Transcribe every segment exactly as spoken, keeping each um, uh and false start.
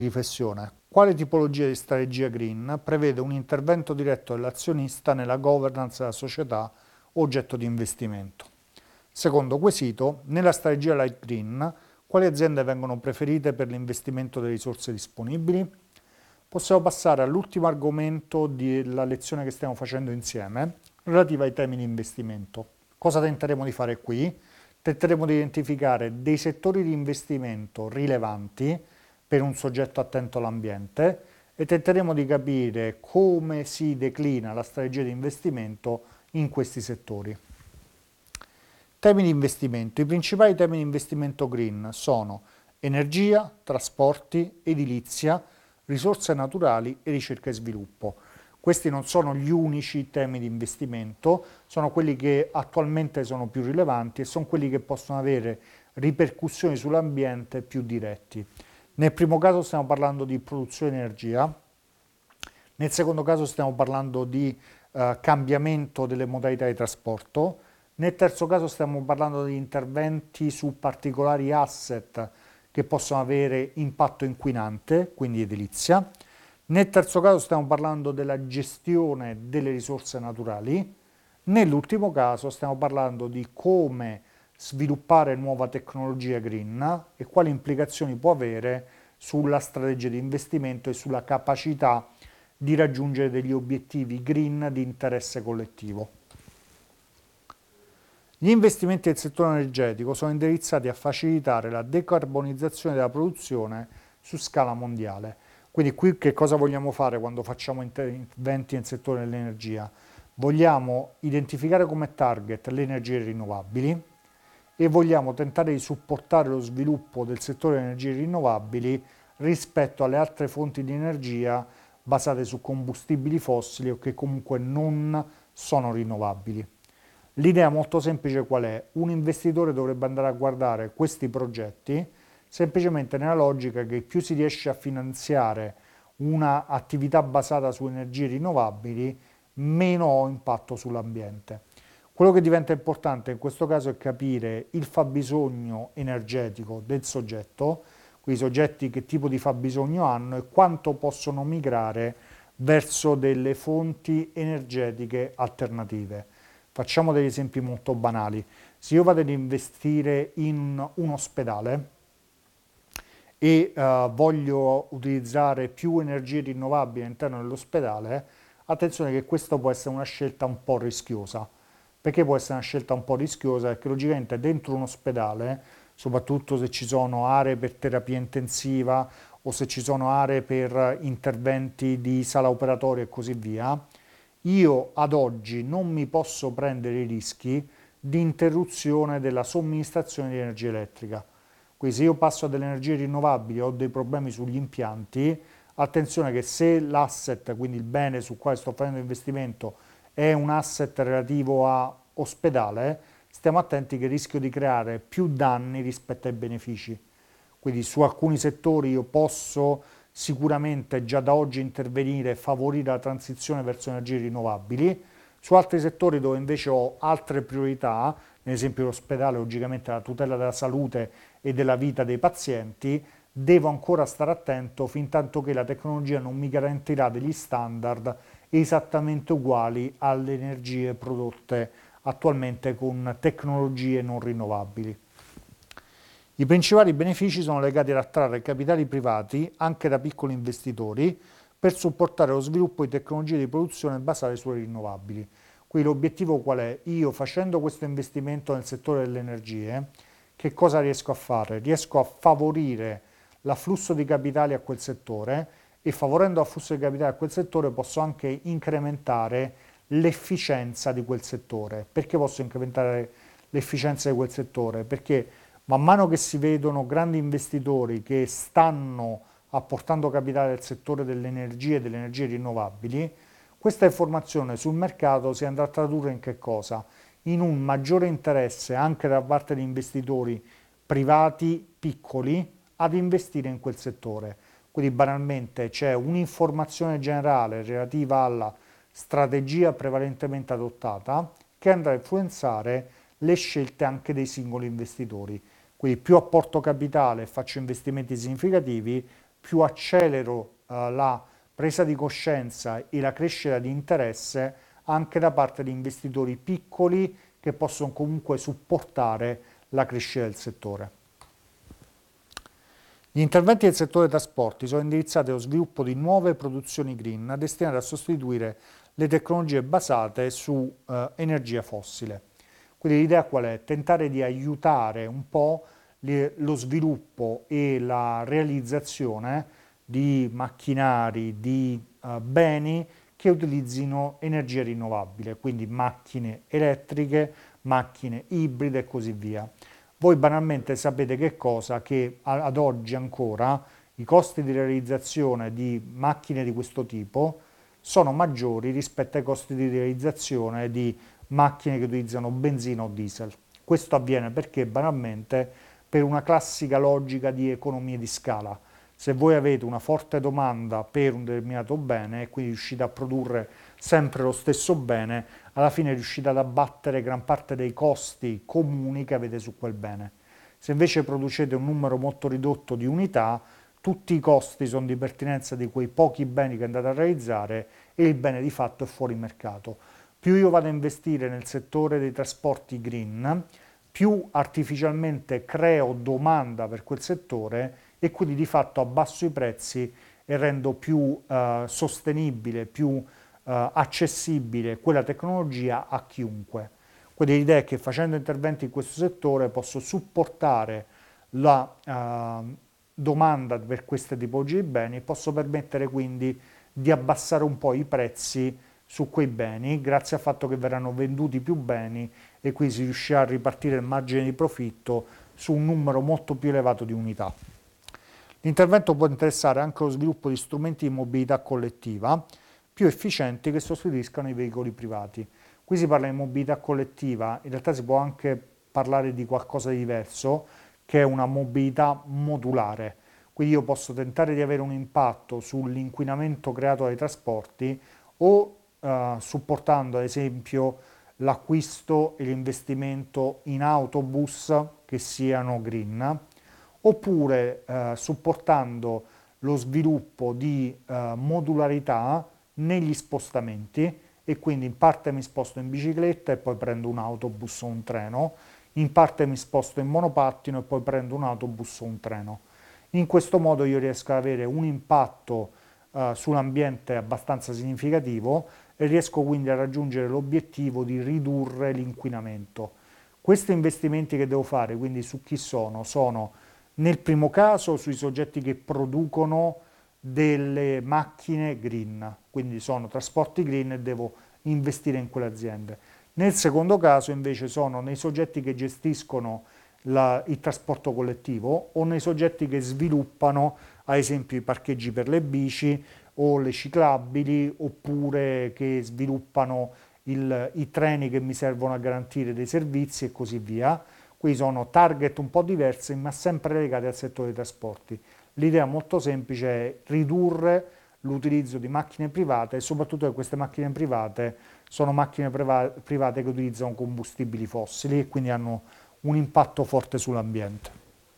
Riflessione. Quale tipologia di strategia green prevede un intervento diretto dell'azionista nella governance della società oggetto di investimento? Secondo quesito, nella strategia light green, quali aziende vengono preferite per l'investimento delle risorse disponibili? Possiamo passare all'ultimo argomento della lezione che stiamo facendo insieme, relativa ai temi di investimento. Cosa tenteremo di fare qui? Tenteremo di identificare dei settori di investimento rilevanti per un soggetto attento all'ambiente e tenteremo di capire come si declina la strategia di investimento in questi settori. Temi di investimento. I principali temi di investimento green sono energia, trasporti, edilizia, risorse naturali e ricerca e sviluppo. Questi non sono gli unici temi di investimento, sono quelli che attualmente sono più rilevanti e sono quelli che possono avere ripercussioni sull'ambiente più diretti. Nel primo caso stiamo parlando di produzione di energia, nel secondo caso stiamo parlando di eh, cambiamento delle modalità di trasporto, nel terzo caso stiamo parlando di interventi su particolari asset che possono avere impatto inquinante, quindi edilizia. Nel terzo caso stiamo parlando della gestione delle risorse naturali. Nell'ultimo caso stiamo parlando di come sviluppare nuova tecnologia green e quali implicazioni può avere sulla strategia di investimento e sulla capacità di raggiungere degli obiettivi green di interesse collettivo. Gli investimenti del settore energetico sono indirizzati a facilitare la decarbonizzazione della produzione su scala mondiale. Quindi qui che cosa vogliamo fare quando facciamo interventi nel settore dell'energia? Vogliamo identificare come target le energie rinnovabili e vogliamo tentare di supportare lo sviluppo del settore delle energie rinnovabili rispetto alle altre fonti di energia basate su combustibili fossili o che comunque non sono rinnovabili. L'idea molto semplice qual è? Un investitore dovrebbe andare a guardare questi progetti semplicemente nella logica che più si riesce a finanziare un'attività basata su energie rinnovabili, meno ho impatto sull'ambiente. Quello che diventa importante in questo caso è capire il fabbisogno energetico del soggetto, quei soggetti che tipo di fabbisogno hanno e quanto possono migrare verso delle fonti energetiche alternative. Facciamo degli esempi molto banali. Se io vado ad investire in un ospedale e uh, voglio utilizzare più energie rinnovabili all'interno dell'ospedale, attenzione che questa può essere una scelta un po' rischiosa. Perché può essere una scelta un po' rischiosa? Perché logicamente dentro un ospedale, soprattutto se ci sono aree per terapia intensiva o se ci sono aree per interventi di sala operatoria e così via, io ad oggi non mi posso prendere i rischi di interruzione della somministrazione di energia elettrica. Quindi se io passo a delle energie rinnovabili e ho dei problemi sugli impianti, attenzione che se l'asset, quindi il bene su quale sto facendo investimento, è un asset relativo a ospedale, stiamo attenti che rischio di creare più danni rispetto ai benefici. Quindi su alcuni settori io posso sicuramente già da oggi intervenire e favorire la transizione verso energie rinnovabili, su altri settori dove invece ho altre priorità, ad esempio l'ospedale, logicamente la tutela della salute e della vita dei pazienti, devo ancora stare attento fin tanto che la tecnologia non mi garantirà degli standard esattamente uguali alle energie prodotte attualmente con tecnologie non rinnovabili. I principali benefici sono legati ad attrarre capitali privati, anche da piccoli investitori, per supportare lo sviluppo di tecnologie di produzione basate sulle rinnovabili. Qui l'obiettivo qual è? Io facendo questo investimento nel settore delle energie, che cosa riesco a fare? Riesco a favorire l'afflusso di capitali a quel settore e favorendo l'afflusso di capitali a quel settore posso anche incrementare l'efficienza di quel settore. Perché posso incrementare l'efficienza di quel settore? Perché man mano che si vedono grandi investitori che stanno apportando capitale nel settore delle energie e delle energie rinnovabili, questa informazione sul mercato si andrà a tradurre in che cosa? In un maggiore interesse anche da parte di investitori privati piccoli ad investire in quel settore. Quindi banalmente c'è un'informazione generale relativa alla strategia prevalentemente adottata che andrà a influenzare le scelte anche dei singoli investitori. Quindi più apporto capitale e faccio investimenti significativi, più accelero eh, la presa di coscienza e la crescita di interesse anche da parte di investitori piccoli che possono comunque supportare la crescita del settore. Gli interventi del settore dei trasporti sono indirizzati allo sviluppo di nuove produzioni green destinate a sostituire le tecnologie basate su eh, energia fossile. Quindi l'idea qual è? Tentare di aiutare un po' le, lo sviluppo e la realizzazione di macchinari, di eh, beni che utilizzino energia rinnovabile, quindi macchine elettriche, macchine ibride e così via. Voi banalmente sapete che cosa? Che ad oggi ancora i costi di realizzazione di macchine di questo tipo sono maggiori rispetto ai costi di realizzazione di macchine che utilizzano benzina o diesel. Questo avviene perché banalmente per una classica logica di economie di scala. Se voi avete una forte domanda per un determinato bene e quindi riuscite a produrre sempre lo stesso bene, alla fine riuscite ad abbattere gran parte dei costi comuni che avete su quel bene. Se invece producete un numero molto ridotto di unità, tutti i costi sono di pertinenza di quei pochi beni che andate a realizzare e il bene di fatto è fuori mercato. Più io vado a investire nel settore dei trasporti green, più artificialmente creo domanda per quel settore e quindi di fatto abbasso i prezzi e rendo più eh, sostenibile, più eh, accessibile quella tecnologia a chiunque. Quindi l'idea è che facendo interventi in questo settore posso supportare la eh, domanda per queste tipologie di beni e posso permettere quindi di abbassare un po' i prezzi su quei beni grazie al fatto che verranno venduti più beni e quindi si riuscirà a ripartire il margine di profitto su un numero molto più elevato di unità. L'intervento può interessare anche lo sviluppo di strumenti di mobilità collettiva più efficienti che sostituiscano i veicoli privati. Qui si parla di mobilità collettiva, in realtà si può anche parlare di qualcosa di diverso, che è una mobilità modulare. Quindi io posso tentare di avere un impatto sull'inquinamento creato dai trasporti o eh, supportando ad esempio l'acquisto e l'investimento in autobus che siano green, oppure eh, supportando lo sviluppo di eh, modularità negli spostamenti e quindi in parte mi sposto in bicicletta e poi prendo un autobus o un treno, in parte mi sposto in monopattino e poi prendo un autobus o un treno. In questo modo io riesco ad avere un impatto eh, sull'ambiente abbastanza significativo e riesco quindi a raggiungere l'obiettivo di ridurre l'inquinamento. Questi investimenti che devo fare, quindi su chi sono? Sono nel primo caso sui soggetti che producono delle macchine green, quindi sono trasporti green e devo investire in quelle aziende. Nel secondo caso invece sono nei soggetti che gestiscono la, il trasporto collettivo o nei soggetti che sviluppano ad esempio i parcheggi per le bici o le ciclabili oppure che sviluppano il, i treni che mi servono a garantire dei servizi e così via. Qui sono target un po' diversi ma sempre legati al settore dei trasporti. L'idea molto semplice è ridurre l'utilizzo di macchine private e soprattutto che queste macchine private sono macchine private che utilizzano combustibili fossili e quindi hanno un impatto forte sull'ambiente.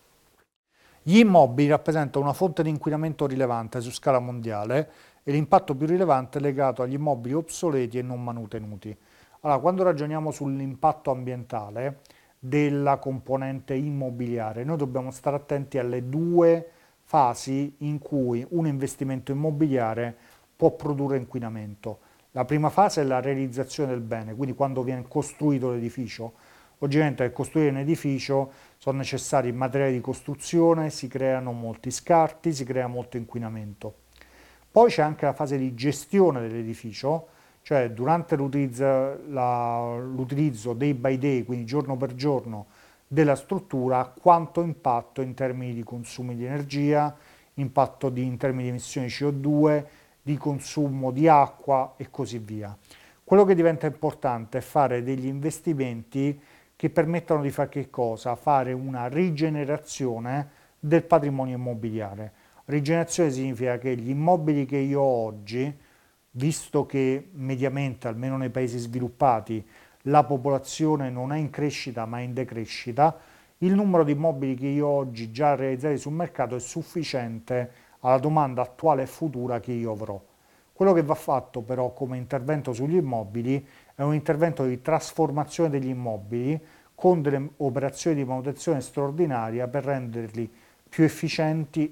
Gli immobili rappresentano una fonte di inquinamento rilevante su scala mondiale e l'impatto più rilevante è legato agli immobili obsoleti e non manutenuti. Allora, quando ragioniamo sull'impatto ambientale della componente immobiliare, noi dobbiamo stare attenti alle due fasi in cui un investimento immobiliare può produrre inquinamento. La prima fase è la realizzazione del bene, quindi quando viene costruito l'edificio. Ovviamente per costruire un edificio sono necessari materiali di costruzione, si creano molti scarti, si crea molto inquinamento. Poi c'è anche la fase di gestione dell'edificio, cioè durante l'utilizzo, la, l'utilizzo day by day, quindi giorno per giorno, della struttura, quanto impatto in termini di consumi di energia, impatto di, in termini di emissioni di C O due, di consumo di acqua e così via. Quello che diventa importante è fare degli investimenti che permettano di fare che cosa? Fare una rigenerazione del patrimonio immobiliare. Rigenerazione significa che gli immobili che io ho oggi, visto che mediamente, almeno nei paesi sviluppati, la popolazione non è in crescita ma è in decrescita, il numero di immobili che io oggi già realizzati sul mercato è sufficiente alla domanda attuale e futura che io avrò. Quello che va fatto però come intervento sugli immobili è un intervento di trasformazione degli immobili con delle operazioni di manutenzione straordinaria per renderli più efficienti